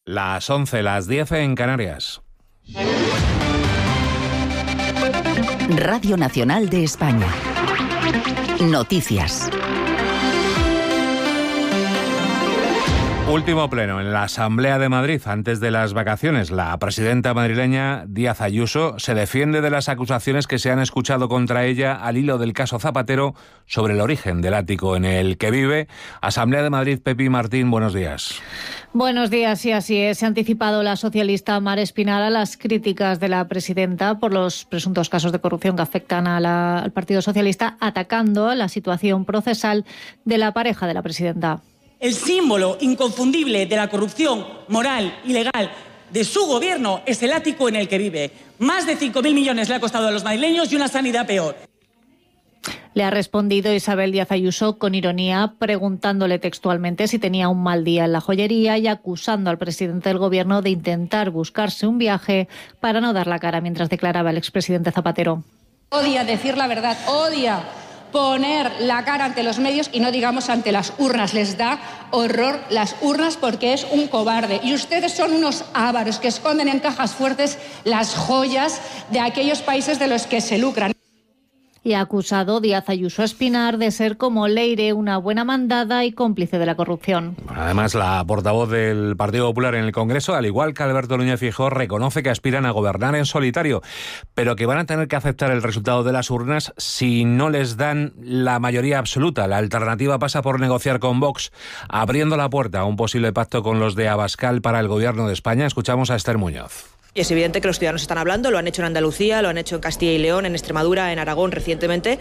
Las 11, las 10 en Canarias. Radio Nacional de España. Noticias. Último pleno en la Asamblea de Madrid antes de las vacaciones. La presidenta madrileña, Díaz Ayuso, se defiende de las acusaciones que se han escuchado contra ella al hilo del caso Zapatero sobre el origen del ático en el que vive. Asamblea de Madrid, Pepi Martín, buenos días. Buenos días, y así es. Se ha anticipado la socialista Mar Espinal a las críticas de la presidenta por los presuntos casos de corrupción que afectan al Partido Socialista, atacando la situación procesal de la pareja de la presidenta. El símbolo inconfundible de la corrupción moral y legal de su gobierno es el ático en el que vive. Más de 5.000 millones le ha costado a los madrileños y una sanidad peor. Le ha respondido Isabel Díaz Ayuso con ironía, preguntándole textualmente si tenía un mal día en la joyería y acusando al presidente del gobierno de intentar buscarse un viaje para no dar la cara mientras declaraba el expresidente Zapatero. Odia decir la verdad, odia poner la cara ante los medios y no digamos ante las urnas. Les da horror las urnas porque es un cobarde. Y ustedes son unos ávaros que esconden en cajas fuertes las joyas de aquellos países de los que se lucran. Y ha acusado Díaz Ayuso a Espinar de ser como Leire, una buena mandada y cómplice de la corrupción. Además, la portavoz del Partido Popular en el Congreso, al igual que Alberto Núñez Feijóo, reconoce que aspiran a gobernar en solitario, pero que van a tener que aceptar el resultado de las urnas si no les dan la mayoría absoluta. La alternativa pasa por negociar con Vox, abriendo la puerta a un posible pacto con los de Abascal para el gobierno de España. Escuchamos a Esther Muñoz. Y es evidente que los ciudadanos están hablando, lo han hecho en Andalucía, lo han hecho en Castilla y León, en Extremadura, en Aragón recientemente,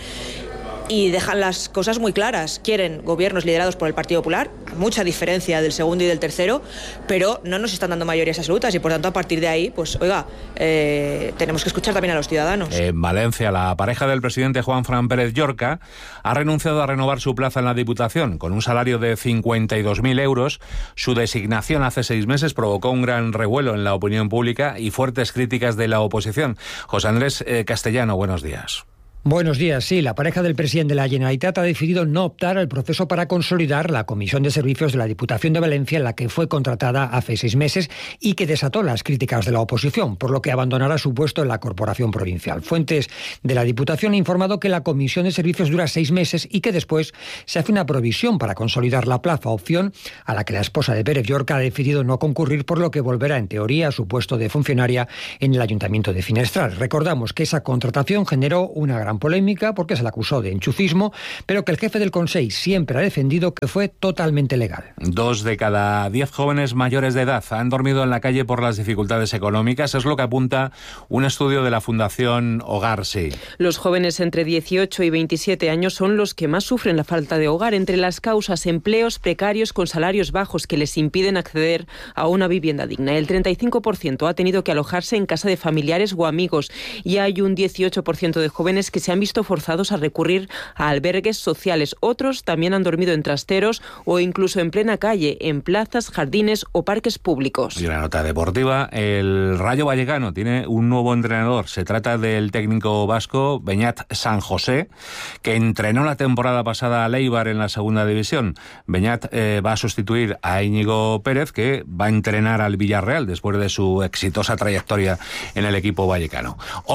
y dejan las cosas muy claras. Quieren gobiernos liderados por el Partido Popular, a mucha diferencia del segundo y del tercero, pero no nos están dando mayorías absolutas y por tanto a partir de ahí, pues oiga, tenemos que escuchar también a los ciudadanos. En Valencia, la pareja del presidente Juanfran Pérez Llorca ha renunciado a renovar su plaza en la Diputación. Con un salario de 52.000 euros, su designación hace 6 meses provocó un gran revuelo en la opinión pública y fuertes críticas de la oposición. José Andrés Castellano, buenos días. Buenos días. Sí, la pareja del presidente de la Generalitat ha decidido no optar al proceso para consolidar la Comisión de Servicios de la Diputación de Valencia, en la que fue contratada hace 6 meses y que desató las críticas de la oposición, por lo que abandonará su puesto en la Corporación Provincial. Fuentes de la Diputación han informado que la Comisión de Servicios dura 6 meses y que después se hace una provisión para consolidar la plaza, opción a la que la esposa de Pérez Llorca ha decidido no concurrir, por lo que volverá en teoría a su puesto de funcionaria en el Ayuntamiento de Finestrat. Recordamos que esa contratación generó una gran polémica porque se le acusó de enchufismo, pero que el jefe del Consell siempre ha defendido que fue totalmente legal. 2 de cada 10 jóvenes mayores de edad han dormido en la calle por las dificultades económicas. Es lo que apunta un estudio de la Fundación Hogar Sí. Los jóvenes entre 18 y 27 años son los que más sufren la falta de hogar. Entre las causas, empleos precarios con salarios bajos que les impiden acceder a una vivienda digna. El 35% ha tenido que alojarse en casa de familiares o amigos y hay un 18% de jóvenes que se han visto forzados a recurrir a albergues sociales. Otros también han dormido en trasteros o incluso en plena calle, en plazas, jardines o parques públicos. Y la nota deportiva, el Rayo Vallecano tiene un nuevo entrenador. Se trata del técnico vasco Beñat San José, que entrenó la temporada pasada a Eibar en la segunda división. Beñat va a sustituir a Íñigo Pérez, que va a entrenar al Villarreal después de su exitosa trayectoria en el equipo vallecano.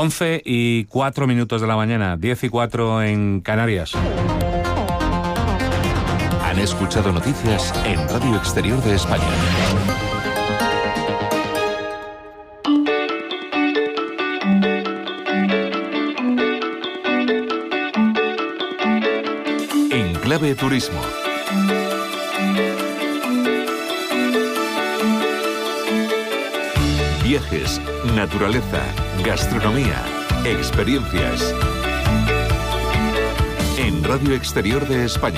11:04 de la mañana, 10:04 en Canarias. Han escuchado noticias en Radio Exterior de España. En Clave Turismo. Viajes, naturaleza, gastronomía, experiencias. En Radio Exterior de España.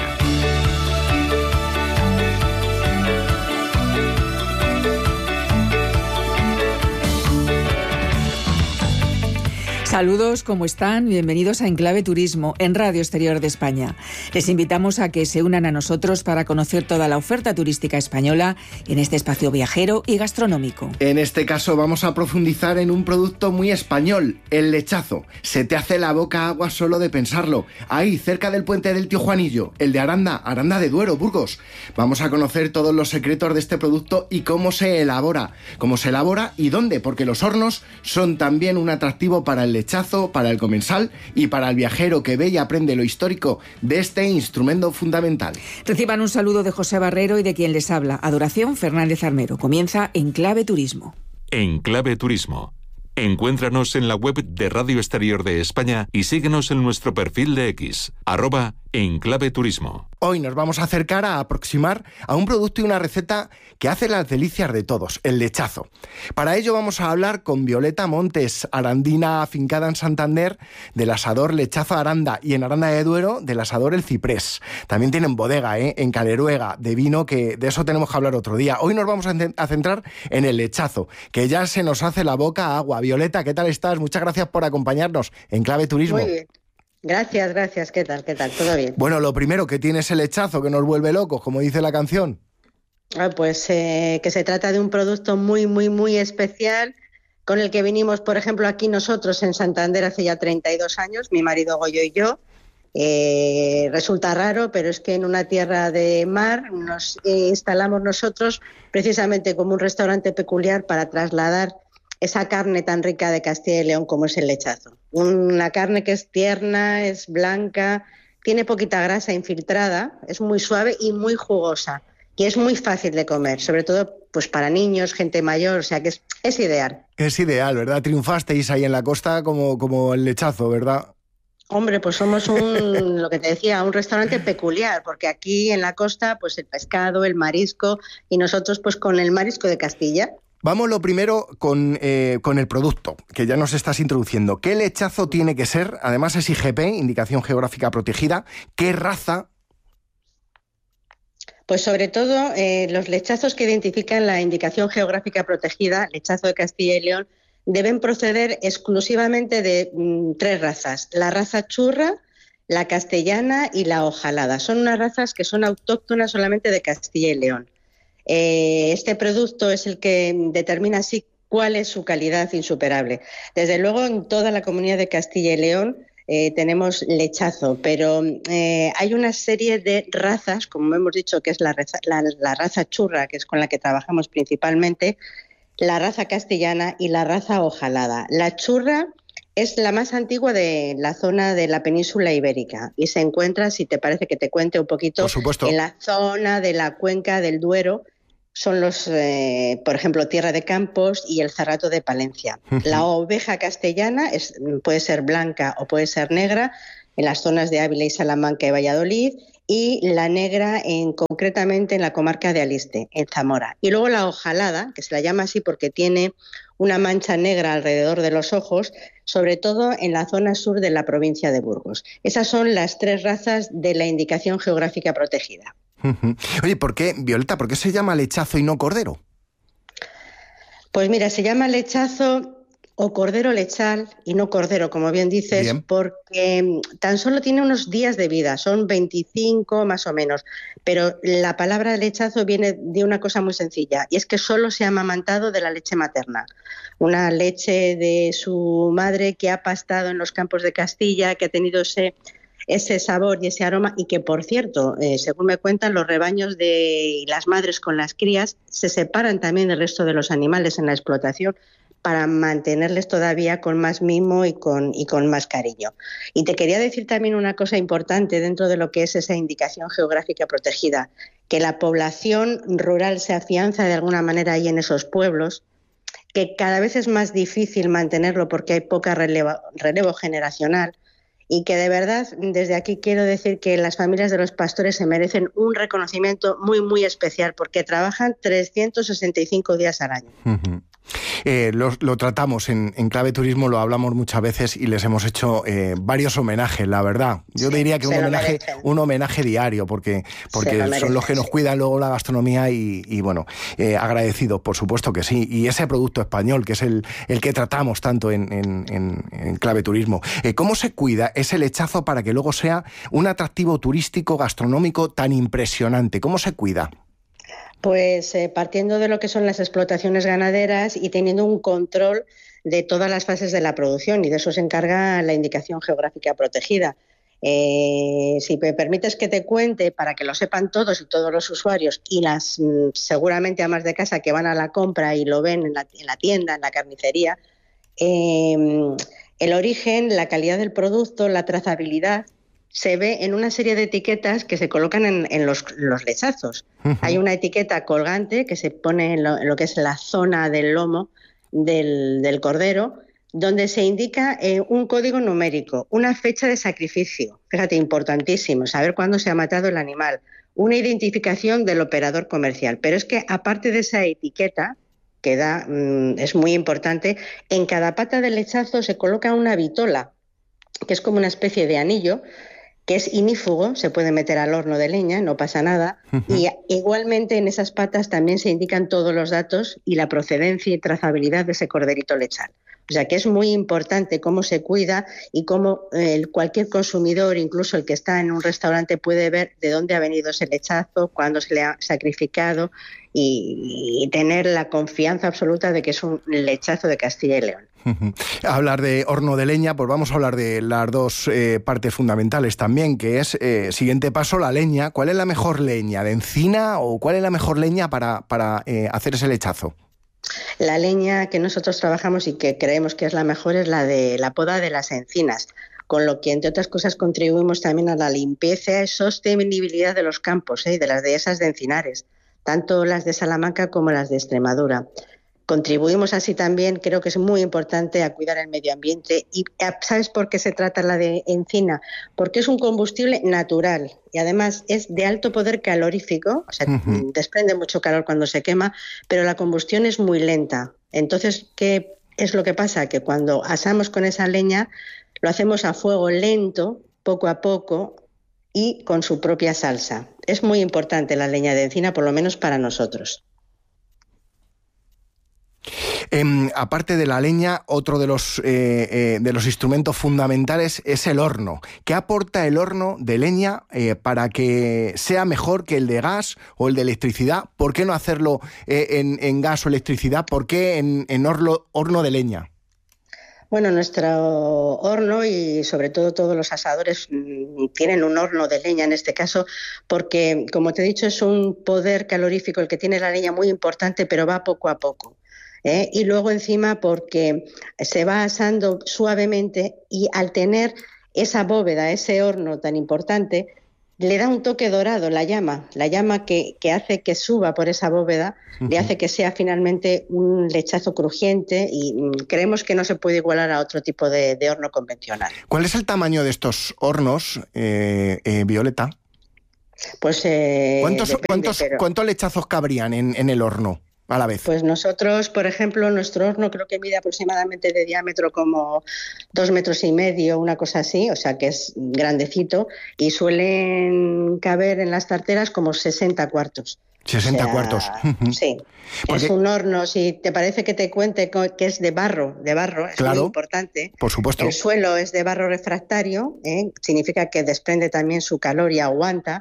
Saludos, ¿cómo están? Bienvenidos a Enclave Turismo en Radio Exterior de España. Les invitamos a que se unan a nosotros para conocer toda la oferta turística española en este espacio viajero y gastronómico. En este caso vamos a profundizar en un producto muy español, el lechazo. Se te hace la boca agua solo de pensarlo. Ahí, cerca del puente del Tío Juanillo, el de Aranda de Duero, Burgos. Vamos a conocer todos los secretos de este producto y cómo se elabora y dónde, porque los hornos son también un atractivo para el lechazo, para el comensal y para el viajero que ve y aprende lo histórico de este instrumento fundamental. Reciban un saludo de José Barrero y de quien les habla, Adoración Fernández Armero. Comienza Enclave Turismo. Enclave Turismo. Encuéntranos en la web de Radio Exterior de España y síguenos en nuestro perfil de X, @Enclave Turismo. Hoy nos vamos a acercar a aproximar a un producto y una receta que hace las delicias de todos, el lechazo. Para ello vamos a hablar con Violeta Montes, arandina afincada en Santander, del asador Lechazo Aranda, y en Aranda de Duero del asador El Ciprés. También tienen bodega en Caleruega de vino, que de eso tenemos que hablar otro día. Hoy nos vamos a centrar en el lechazo, que ya se nos hace la boca agua. Violeta, ¿qué tal estás? Muchas gracias por acompañarnos en Clave Turismo. Muy bien. Gracias. ¿Qué tal? ¿Todo bien? Bueno, lo primero, que tienes el lechazo que nos vuelve locos, como dice la canción. Pues que se trata de un producto muy especial, con el que vinimos, por ejemplo, aquí nosotros en Santander hace ya 32 años, mi marido Goyo y yo. Resulta raro, pero es que en una tierra de mar nos instalamos nosotros precisamente como un restaurante peculiar para trasladar esa carne tan rica de Castilla y León como es el lechazo. Una carne que es tierna, es blanca, tiene poquita grasa infiltrada, es muy suave y muy jugosa. Y es muy fácil de comer, sobre todo pues para niños, gente mayor, o sea que es ideal. Es ideal, ¿verdad? Triunfasteis ahí en la costa como el lechazo, ¿verdad? Hombre, pues somos lo que te decía, un restaurante peculiar, porque aquí en la costa pues el pescado, el marisco, y nosotros pues con el marisco de Castilla. Vamos lo primero con el producto, que ya nos estás introduciendo. ¿Qué lechazo tiene que ser? Además es IGP, Indicación Geográfica Protegida. ¿Qué raza? Pues sobre todo los lechazos que identifican la Indicación Geográfica Protegida, lechazo de Castilla y León, deben proceder exclusivamente de 3 razas. La raza churra, la castellana y la ojalada. Son unas razas que son autóctonas solamente de Castilla y León. Este producto es el que determina así cuál es su calidad insuperable. Desde luego, en toda la comunidad de Castilla y León tenemos lechazo, pero hay una serie de razas, como hemos dicho, que es la raza churra, que es con la que trabajamos principalmente, la raza castellana y la raza ojalada. La churra es la más antigua de la zona de la península ibérica y se encuentra, si te parece que te cuente un poquito, por supuesto, en la zona de la cuenca del Duero. Son los, por ejemplo, Tierra de Campos y el Cerrato de Palencia. La oveja castellana puede ser blanca o puede ser negra en las zonas de Ávila y Salamanca y Valladolid, y la negra concretamente en la comarca de Aliste, en Zamora. Y luego la ojalada, que se la llama así porque tiene una mancha negra alrededor de los ojos, sobre todo en la zona sur de la provincia de Burgos. Esas son las 3 razas de la Indicación Geográfica Protegida. Oye, ¿por qué, Violeta, por qué se llama lechazo y no cordero? Pues mira, se llama lechazo o cordero lechal y no cordero, como bien dices, bien, porque tan solo tiene unos días de vida, son 25 más o menos, pero la palabra lechazo viene de una cosa muy sencilla, y es que solo se ha amamantado de la leche materna, una leche de su madre que ha pastado en los campos de Castilla, que ha tenido ese sabor y ese aroma, y que, por cierto, según me cuentan, los rebaños y las madres con las crías se separan también del resto de los animales en la explotación para mantenerles todavía con más mimo y con más cariño. Y te quería decir también una cosa importante dentro de lo que es esa Indicación Geográfica Protegida, que la población rural se afianza de alguna manera ahí en esos pueblos, que cada vez es más difícil mantenerlo porque hay poca relevo generacional, y que de verdad desde aquí quiero decir que las familias de los pastores se merecen un reconocimiento muy especial porque trabajan 365 días al año. Lo tratamos en Clave Turismo, lo hablamos muchas veces y les hemos hecho varios homenajes, la verdad. Yo diría que un homenaje diario, porque son los que nos cuidan luego la gastronomía y bueno, agradecidos, por supuesto que sí. Y ese producto español, que es el que tratamos tanto en Clave Turismo. ¿Cómo se cuida ese lechazo para que luego sea un atractivo turístico gastronómico tan impresionante? ¿Cómo se cuida? Pues partiendo de lo que son las explotaciones ganaderas y teniendo un control de todas las fases de la producción, y de eso se encarga la indicación geográfica protegida. Si me permites que te cuente, para que lo sepan todos y todos los usuarios y las seguramente amas de casa que van a la compra y lo ven en la tienda, en la carnicería, el origen, la calidad del producto, la trazabilidad, se ve en una serie de etiquetas que se colocan en los lechazos. Uh-huh. Hay una etiqueta colgante que se pone en lo que es la zona del lomo del cordero, donde se indica un código numérico, una fecha de sacrificio, fíjate, importantísimo, saber cuándo se ha matado el animal, una identificación del operador comercial. Pero es que aparte de esa etiqueta, que es muy importante, en cada pata del lechazo se coloca una vitola, que es como una especie de anillo, que es inífugo, se puede meter al horno de leña, no pasa nada. Uh-huh. Y igualmente en esas patas también se indican todos los datos y la procedencia y trazabilidad de ese corderito lechal. O sea que es muy importante cómo se cuida y cómo cualquier consumidor, incluso el que está en un restaurante, puede ver de dónde ha venido ese lechazo, cuándo se le ha sacrificado y tener la confianza absoluta de que es un lechazo de Castilla y León. Hablar de horno de leña, pues vamos a hablar de las dos partes fundamentales también, que es, siguiente paso, la leña. ¿Cuál es la mejor leña? ¿De encina o cuál es la mejor leña para hacer ese lechazo? La leña que nosotros trabajamos y que creemos que es la mejor es la de la poda de las encinas, con lo que, entre otras cosas, contribuimos también a la limpieza y sostenibilidad de los campos, de las dehesas de encinares, tanto las de Salamanca como las de Extremadura. Contribuimos así también, creo que es muy importante, a cuidar el medio ambiente. ¿Y sabes por qué se trata la de encina? Porque es un combustible natural y además es de alto poder calorífico, o sea, uh-huh, desprende mucho calor cuando se quema, pero la combustión es muy lenta. Entonces, ¿qué es lo que pasa? Que cuando asamos con esa leña, lo hacemos a fuego lento, poco a poco y con su propia salsa. Es muy importante la leña de encina, por lo menos para nosotros. Aparte de la leña, otro de los instrumentos fundamentales es el horno. ¿Qué aporta el horno de leña para que sea mejor que el de gas o el de electricidad? ¿Por qué no hacerlo en gas o electricidad? ¿Por qué en horno de leña? Bueno, nuestro horno y sobre todo todos los asadores tienen un horno de leña en este caso porque, como te he dicho, es un poder calorífico el que tiene la leña muy importante, pero va poco a poco. Y luego encima porque se va asando suavemente y al tener esa bóveda, ese horno tan importante, le da un toque dorado la llama que hace que suba por esa bóveda, uh-huh, le hace que sea finalmente un lechazo crujiente y creemos que no se puede igualar a otro tipo de horno convencional. ¿Cuál es el tamaño de estos hornos, Violeta? Pues ¿Cuántos lechazos cabrían en el horno a la vez? Pues nosotros, por ejemplo, nuestro horno creo que mide aproximadamente de diámetro como 2,5 metros, una cosa así, o sea que es grandecito, y suelen caber en las tarteras como 60 cuartos. 60 cuartos. Sí. Porque es un horno, si te parece que te cuente que es de barro, es claro, muy importante. Por supuesto. El suelo es de barro refractario, significa que desprende también su calor y aguanta.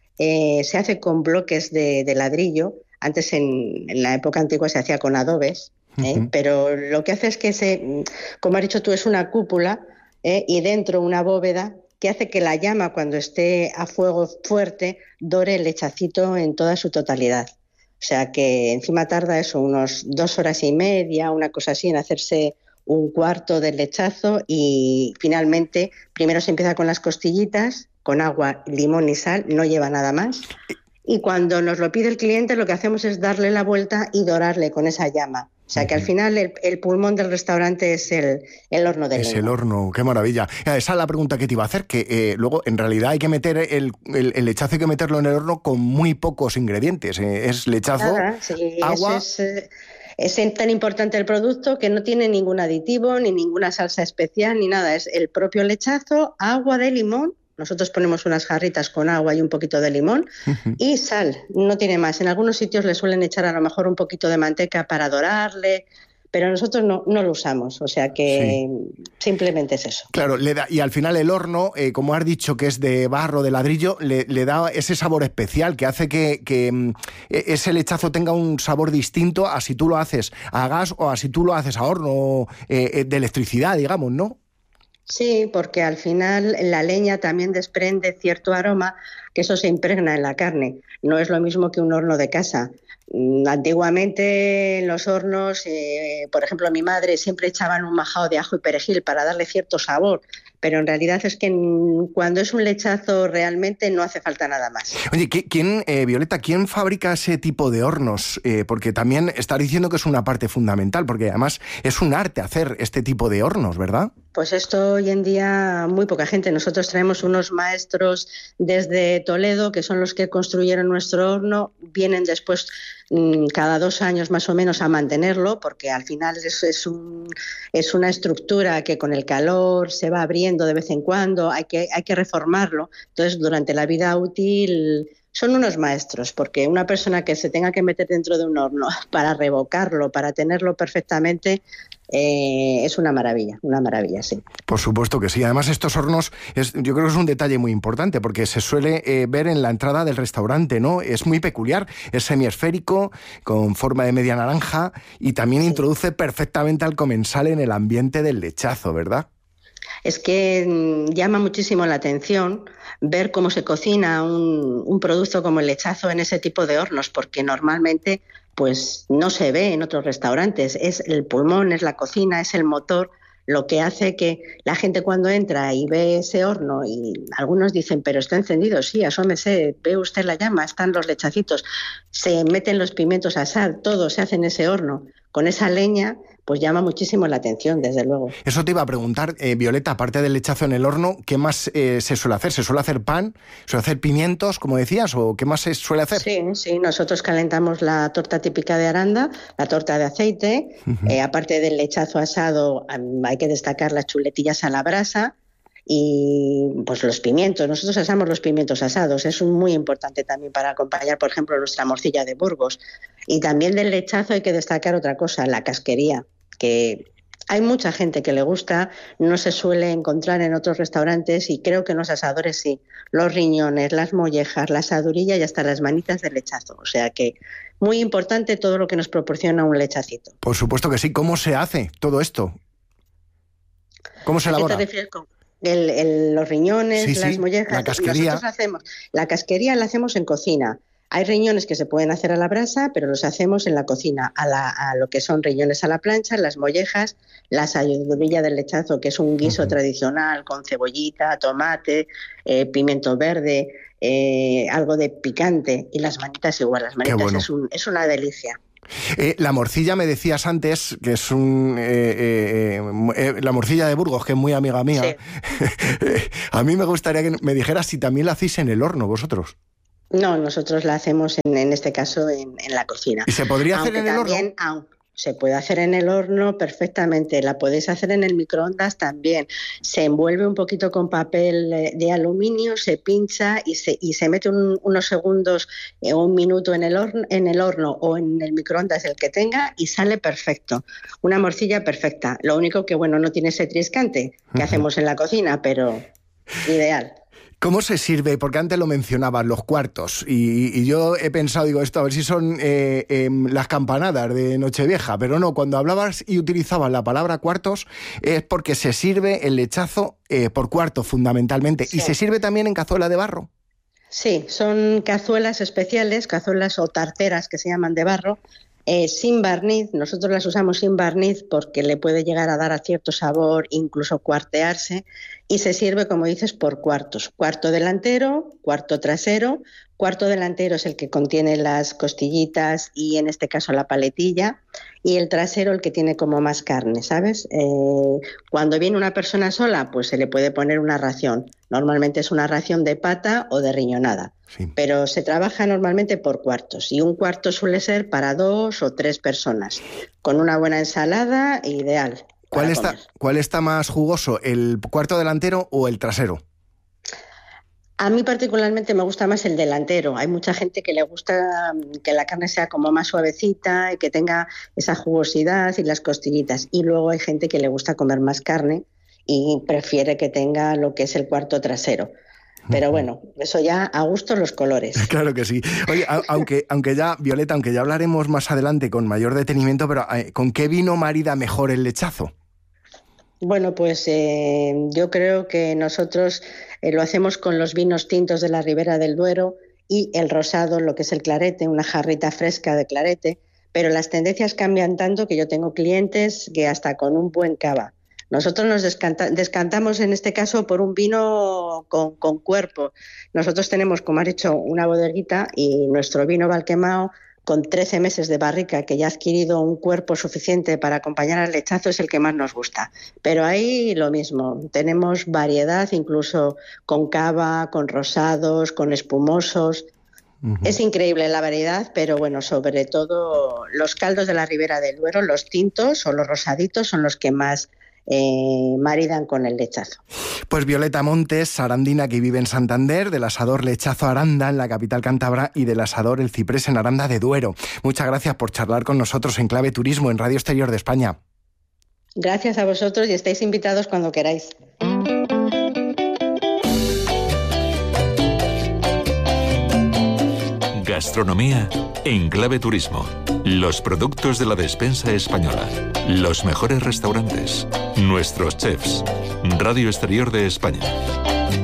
Se hace con bloques de ladrillo. Antes, en la época antigua, se hacía con adobes, uh-huh, pero lo que hace es que, como has dicho tú, es una cúpula y dentro una bóveda que hace que la llama, cuando esté a fuego fuerte, dore el lechacito en toda su totalidad. O sea que encima tarda eso, unos 2 horas y media, una cosa así, en hacerse un cuarto del lechazo y finalmente, primero se empieza con las costillitas, con agua, limón y sal, no lleva nada más. Y cuando nos lo pide el cliente, lo que hacemos es darle la vuelta y dorarle con esa llama. O sea que al final el pulmón del restaurante es el horno de leña. Es el horno, qué maravilla. Esa es la pregunta que te iba a hacer, que luego en realidad hay que meter el lechazo, hay que meterlo en el horno con muy pocos ingredientes. Es lechazo, agua... Es tan importante el producto que no tiene ningún aditivo, ni ninguna salsa especial, ni nada. Es el propio lechazo, agua de limón. Nosotros ponemos unas jarritas con agua y un poquito de limón y sal. No tiene más. En algunos sitios le suelen echar a lo mejor un poquito de manteca para dorarle, pero nosotros no lo usamos, o sea que simplemente es eso. Claro, y al final el horno, como has dicho, que es de barro, de ladrillo, le da ese sabor especial que hace que ese lechazo tenga un sabor distinto a si tú lo haces a gas o a si tú lo haces a horno de electricidad, digamos, ¿no? Sí, porque al final la leña también desprende cierto aroma que eso se impregna en la carne. No es lo mismo que un horno de casa. Antiguamente en los hornos, por ejemplo, mi madre siempre echaban un majao de ajo y perejil para darle cierto sabor, pero en realidad es que cuando es un lechazo realmente no hace falta nada más. Oye, Violeta, ¿quién fabrica ese tipo de hornos? Porque también estás diciendo que es una parte fundamental, porque además es un arte hacer este tipo de hornos, ¿verdad? Pues esto hoy en día muy poca gente. Nosotros traemos unos maestros desde Toledo que son los que construyeron nuestro horno. Vienen después cada 2 años más o menos a mantenerlo, porque al final es una estructura que con el calor se va abriendo de vez en cuando, hay que reformarlo. Entonces, durante la vida útil son unos maestros, porque una persona que se tenga que meter dentro de un horno para revocarlo, para tenerlo perfectamente, es una maravilla, sí. Por supuesto que sí. Además, estos hornos, yo creo que es un detalle muy importante, porque se suele ver en la entrada del restaurante, ¿no? Es muy peculiar, es semiesférico, con forma de media naranja, y también introduce perfectamente al comensal en el ambiente del lechazo, ¿verdad? Es que llama muchísimo la atención ver cómo se cocina un producto como el lechazo en ese tipo de hornos, porque normalmente pues no se ve en otros restaurantes. Es el pulmón, es la cocina, es el motor, lo que hace que la gente cuando entra y ve ese horno, y algunos dicen, pero está encendido, sí, asómese, ve usted la llama, están los lechacitos, se meten los pimientos a sal, todo se hace en ese horno, con esa leña, pues llama muchísimo la atención, desde luego. Eso te iba a preguntar, Violeta, aparte del lechazo en el horno, ¿qué más se suele hacer? ¿Se suele hacer pan? ¿Se suele hacer pimientos, como decías? ¿O qué más se suele hacer? Sí, nosotros calentamos la torta típica de Aranda, la torta de aceite. Aparte del lechazo asado, hay que destacar las chuletillas a la brasa y pues los pimientos. Nosotros asamos los pimientos asados, es muy importante también para acompañar, por ejemplo, nuestra morcilla de Burgos. Y también del lechazo hay que destacar otra cosa, la casquería, que hay mucha gente que le gusta, no se suele encontrar en otros restaurantes, y creo que en los asadores sí. Los riñones, las mollejas, la asadurilla y hasta las manitas del lechazo. O sea que muy importante todo lo que nos proporciona un lechacito. Por supuesto que sí. ¿Cómo se hace todo esto? ¿Cómo se elabora? ¿A qué te refieres con los riñones, las mollejas? La casquería. La casquería la hacemos en cocina. Hay riñones que se pueden hacer a la brasa, pero los hacemos en la cocina, a lo que son riñones a la plancha, las mollejas, la asadurilla del lechazo, que es un guiso tradicional con cebollita, tomate, pimiento verde, algo de picante, y las manitas igual. Las manitas bueno. es una delicia. La morcilla, me decías antes, que es la morcilla de Burgos, que es muy amiga mía. Sí. A mí me gustaría que me dijeras si también la hacéis en el horno vosotros. No, nosotros la hacemos en este caso en la cocina. ¿Y se podría hacer en el horno? Se puede hacer en el horno perfectamente, la podéis hacer en el microondas también. Se envuelve un poquito con papel de aluminio, se pincha y se mete unos segundos o un minuto en el horno o en el microondas, el que tenga, y sale perfecto. Una morcilla perfecta. Lo único que, bueno, no tiene ese triscante que hacemos en la cocina, pero ideal. ¿Cómo se sirve? Porque antes lo mencionabas, los cuartos, y yo he pensado, digo, esto a ver si son las campanadas de Nochevieja, pero no, cuando hablabas y utilizabas la palabra cuartos es porque se sirve el lechazo por cuarto fundamentalmente, sí. ¿Y se sirve también en cazuela de barro? Sí, son cazuelas especiales, cazuelas o tarteras que se llaman de barro, sin barniz. Nosotros las usamos sin barniz porque le puede llegar a dar a cierto sabor, incluso cuartearse, y se sirve, como dices, por cuartos. Cuarto delantero, cuarto trasero. Cuarto delantero es el que contiene las costillitas y en este caso la paletilla, y el trasero el que tiene como más carne, ¿sabes? Cuando viene una persona sola, pues se le puede poner una ración. Normalmente es una ración de pata o de riñonada, sí. Pero se trabaja normalmente por cuartos y un cuarto suele ser para 2 o 3 personas, con una buena ensalada ideal. ¿Cuál está más jugoso, el cuarto delantero o el trasero? A mí particularmente me gusta más el delantero. Hay mucha gente que le gusta que la carne sea como más suavecita y que tenga esa jugosidad y las costillitas. Y luego hay gente que le gusta comer más carne y prefiere que tenga lo que es el cuarto trasero. Pero bueno, eso ya a gusto los colores. Claro que sí. Oye, aunque ya, Violeta, aunque ya hablaremos más adelante con mayor detenimiento, pero ¿con qué vino marida mejor el lechazo? Bueno, pues yo creo que nosotros lo hacemos con los vinos tintos de la Ribera del Duero y el rosado, lo que es el clarete, una jarrita fresca de clarete, pero las tendencias cambian tanto que yo tengo clientes que hasta con un buen cava. Nosotros nos descantamos en este caso por un vino con cuerpo. Nosotros tenemos, como has dicho, una bodeguita y nuestro vino Valquemao, con 13 meses de barrica, que ya ha adquirido un cuerpo suficiente para acompañar al lechazo, es el que más nos gusta. Pero ahí lo mismo, tenemos variedad, incluso con cava, con rosados, con espumosos. Uh-huh. Es increíble la variedad, pero bueno, sobre todo los caldos de la Ribera del Duero, los tintos o los rosaditos son los que más maridan con el lechazo. Pues Violeta Montes, arandina que vive en Santander, del asador Lechazo Aranda en la capital cántabra y del asador El Ciprés en Aranda de Duero. Muchas gracias por charlar con nosotros en Clave Turismo en Radio Exterior de España. Gracias a vosotros y estáis invitados cuando queráis. Gastronomía en Clave Turismo. Los productos de la despensa española. Los mejores restaurantes. Nuestros chefs. Radio Exterior de España.